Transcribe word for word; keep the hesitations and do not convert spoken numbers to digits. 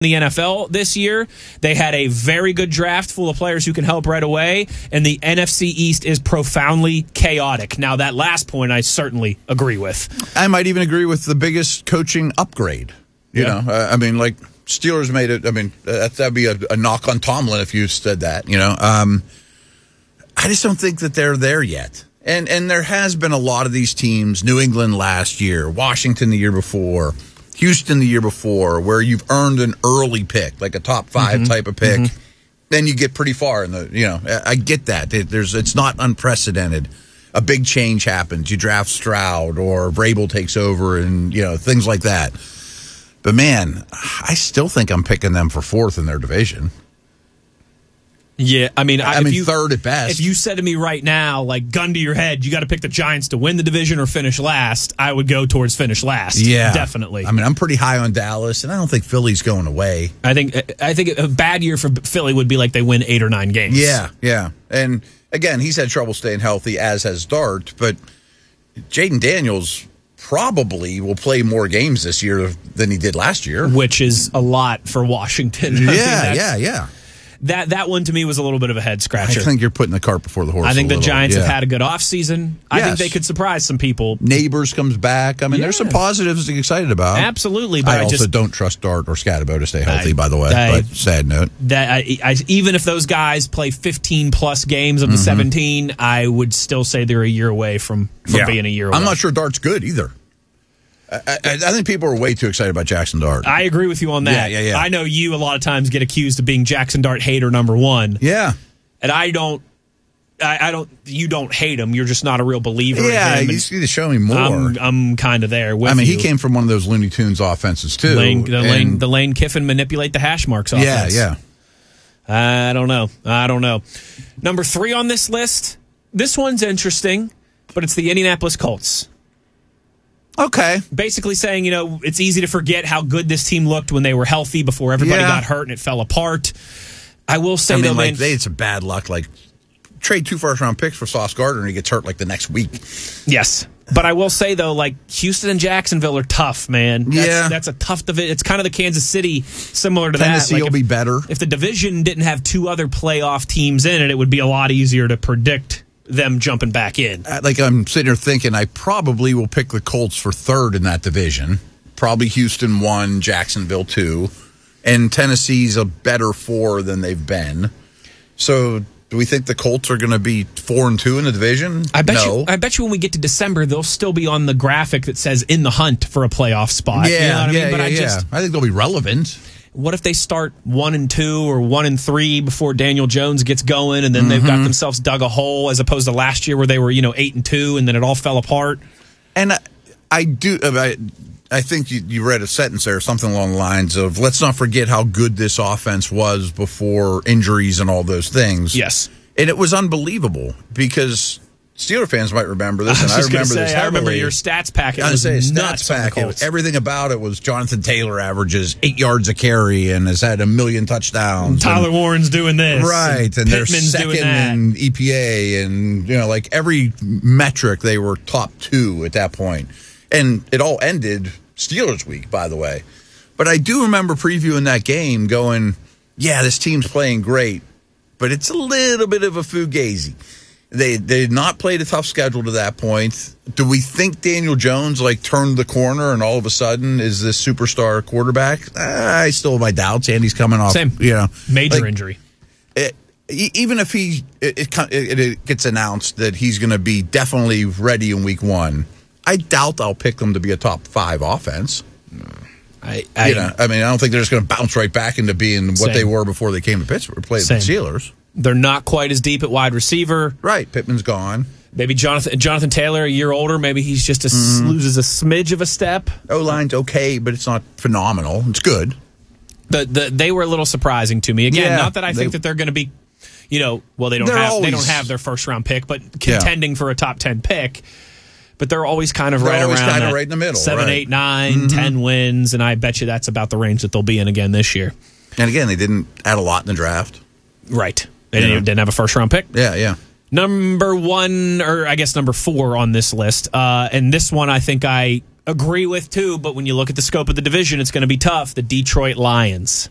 the N F L this year. They had a very good draft full of players who can help right away, and the N F C East is profoundly chaotic. Now, that last point I certainly agree with. I might even agree with the biggest coaching upgrade. You yeah. know, uh, I mean, like, Steelers made it. I mean, uh, that'd be a, a knock on Tomlin if you said that, you know. Um, I just don't think that they're there yet. And and there has been a lot of these teams, New England last year, Washington the year before, Houston the year before, where you've earned an early pick, like a top five mm-hmm. type of pick, mm-hmm. then you get pretty far in the, you know, I get that. It, there's, it's not unprecedented. A big change happens. You draft Stroud or Vrabel takes over and, you know, things like that. But, man, I still think I'm picking them for fourth in their division. Yeah, I mean, I, I mean, you, third at best. If you said to me right now, like, gun to your head, you got to pick the Giants to win the division or finish last, I would go towards finish last. Yeah, definitely. I mean, I'm pretty high on Dallas, and I don't think Philly's going away. I think I think a bad year for Philly would be like they win eight or nine games. Yeah, yeah. And again, he's had trouble staying healthy, as has Dart, but Jaden Daniels probably will play more games this year than he did last year, which is a lot for Washington. Yeah, yeah, yeah. That that one to me was a little bit of a head scratcher. I think you're putting the cart before the horse. I think the little. Giants yeah. have had a good offseason. I yes. think they could surprise some people. Neighbors comes back. I mean, yeah. there's some positives to get excited about. Absolutely. But I, I also just, don't trust Dart or Scatabo to stay healthy, I, by the way. I, but sad note. That I, I, even if those guys play fifteen plus games of the mm-hmm. seventeen, I would still say they're a year away from, from yeah. being a year away. I'm not sure Dart's good either. I, I, I think people are way too excited about Jackson Dart. I agree with you on that. Yeah, yeah, yeah. I know you a lot of times get accused of being Jackson Dart hater number one. Yeah. And I don't, I, I don't, you don't hate him. You're just not a real believer yeah, in him. you just need to show me more. I'm, I'm kind of there with I mean, you. he came from one of those Looney Tunes offenses, too. Lane, the, and, Lane, the Lane Kiffin manipulate the hash marks offense. Yeah, yeah. I don't know. I don't know. Number three on this list, this one's interesting, but it's the Indianapolis Colts. Okay. Basically saying, you know, it's easy to forget how good this team looked when they were healthy before everybody yeah. got hurt and it fell apart. I will say, I mean, though, like, man, they had some bad luck. Like, trade two first-round picks for Sauce Gardner and he gets hurt, like, the next week. Yes. But I will say, though, like, Houston and Jacksonville are tough, man. That's, yeah. That's a tough division. It's kind of the Kansas City, similar to Tennessee that. Tennessee like will if, be better. If the division didn't have two other playoff teams in it, it would be a lot easier to predict them jumping back in. Like, I'm sitting here thinking I probably will pick the Colts for third in that division. Probably Houston one, Jacksonville two. And Tennessee's a better four than they've been. So do we think the Colts are going to be four and two in the division? I bet no. you. I bet you when we get to December, they'll still be on the graphic that says in the hunt for a playoff spot. Yeah, you know what yeah, I mean? But yeah, I just, yeah. I think they'll be relevant. What if they start one and two or one and three before Daniel Jones gets going, and then mm-hmm. they've got themselves dug a hole, as opposed to last year where they were, you know, eight and two, and then it all fell apart. And I, I do. I, I think you, you read a sentence there, something along the lines of, "Let's not forget how good this offense was before injuries and all those things." Yes, and it was unbelievable because Steeler fans might remember this, I and I remember say, this. I remember heavily. your stats packet I was say nuts. Stats packet. Everything about it was Jonathan Taylor averages eight yards a carry and has had a million touchdowns. Tyler and, Warren's doing this, right? And, and they're second in E P A, and you know, like every metric, they were top two at that point. And it all ended Steelers week, by the way. But I do remember previewing that game, going, "Yeah, this team's playing great, but it's a little bit of a fugazi." They they had not played a tough schedule to that point. Do we think Daniel Jones like turned the corner and all of a sudden is this superstar quarterback? I still have my doubts. Andy's coming off, Same. you know, major like, injury. It, even if he it, it, it gets announced that he's going to be definitely ready in week one, I doubt I'll pick them to be a top five offense. I, I, you know, I mean, I don't think they're just going to bounce right back into being what same. they were before they came to Pittsburgh, played the Steelers. They're not quite as deep at wide receiver. Right. Pittman's gone. Maybe Jonathan Jonathan Taylor, a year older. Maybe he's just a, mm. loses a smidge of a step. O-line's okay, but it's not phenomenal. It's good. The, the They were a little surprising to me. Again, yeah, not that I think they, that they're going to be, you know, well, they don't have always, they don't have their first round pick, but contending yeah. for a top ten pick. But they're always kind of they're right always around kind of that right in the middle. Seven, right. eight, nine, mm-hmm. ten wins, and I bet you that's about the range that they'll be in again this year. And again, they didn't add a lot in the draft. Right. They didn't, didn't have a first round pick. Yeah, yeah. Number one, or I guess number four on this list, uh, and this one I think I agree with too, but when you look at the scope of the division, it's going to be tough. The Detroit Lions.